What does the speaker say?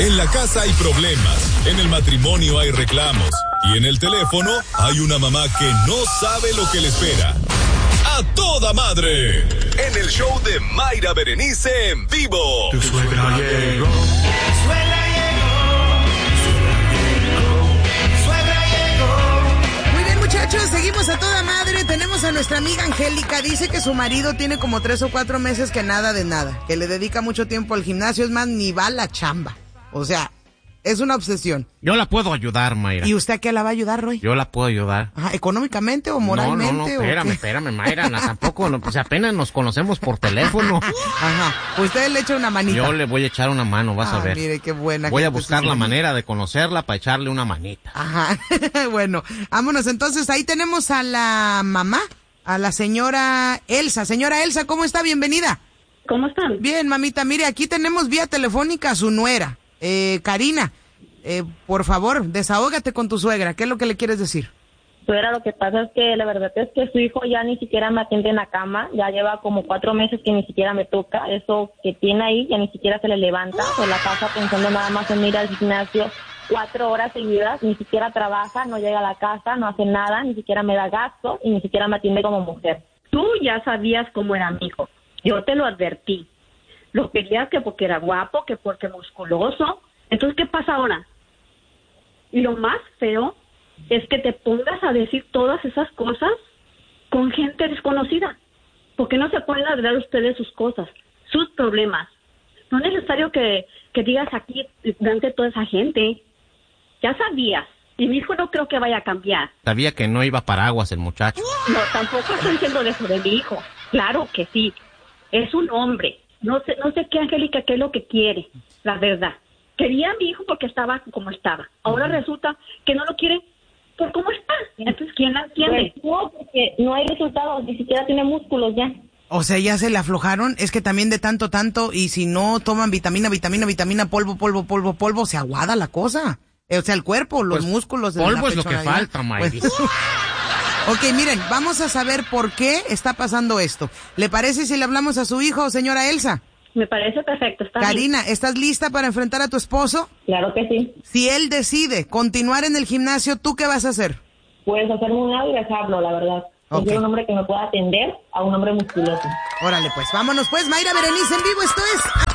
En la casa hay problemas, en el matrimonio hay reclamos y en el teléfono hay una mamá que no sabe lo que le espera. ¡A toda madre! En el show de Mayra Berenice en vivo. Tu suegra llegó. Muy bien, muchachos, seguimos a toda madre. Tenemos a nuestra amiga Angélica. Dice que su marido tiene como 3 o 4 meses que nada de nada, que le dedica mucho tiempo al gimnasio, es más, ni va a la chamba. O sea, es una obsesión. Yo la puedo ayudar, Mayra. ¿Y usted a qué la va a ayudar, Roy? Yo la puedo ayudar. Ajá, ¿económicamente o moralmente? No, espérame, Mayra, tampoco, pues apenas nos conocemos por teléfono. Ajá, usted le echa una manita. Yo le voy a echar una mano, vas a ver. Mire, qué buena. Voy a buscar la manera de conocerla para echarle una manita. Ajá, bueno, vámonos entonces, ahí tenemos a la mamá, a la señora Elsa. Señora Elsa, ¿cómo está? Bienvenida. ¿Cómo están? Bien, mamita, mire, aquí tenemos vía telefónica a su nuera. Karina, por favor, desahógate con tu suegra. ¿Qué es lo que le quieres decir? Suegra, lo que pasa es que la verdad es que su hijo ya ni siquiera me atiende en la cama. Ya lleva como 4 meses que ni siquiera me toca. Eso que tiene ahí ya ni siquiera se le levanta. Se la pasa pensando nada más en ir al gimnasio 4 horas seguidas. Ni siquiera trabaja, no llega a la casa, no hace nada, ni siquiera me da gasto y ni siquiera me atiende como mujer. Tú ya sabías cómo era mi hijo. Yo te lo advertí. Lo querías que porque era guapo, que porque musculoso. Entonces, ¿qué pasa ahora? Y lo más feo es que te pongas a decir todas esas cosas con gente desconocida. Porque no se pueden hablar ustedes sus cosas, sus problemas. No es necesario que digas aquí delante toda esa gente. Ya sabías. Y mi hijo no creo que vaya a cambiar. Sabía que no iba paraguas el muchacho. No, tampoco estoy diciendo de eso de mi hijo. Claro que sí. Es un hombre. No sé qué, Angélica, qué es lo que quiere, la verdad. Quería a mi hijo porque estaba como estaba. Ahora resulta que no lo quiere por cómo está. Entonces, ¿quién la entiende? Pues no, porque no hay resultados, ni siquiera tiene músculos ya. O sea, ya se le aflojaron. Es que también de tanto, y si no toman vitamina, polvo, se aguada la cosa. O sea, el cuerpo, los músculos. Polvo es lo que falta, Mayra. Pues, ok, miren, vamos a saber por qué está pasando esto. ¿Le parece si le hablamos a su hijo, señora Elsa? Me parece perfecto, está Karina, bien. ¿estás lista para enfrentar a tu esposo? Claro que sí. Si él decide continuar en el gimnasio, ¿tú qué vas a hacer? Puedes hacerme un lado y dejarlo, la verdad. Okay. Quiero un hombre que me pueda atender a un hombre musculoso. Órale, pues, vámonos pues, Mayra Berenice en vivo, esto es...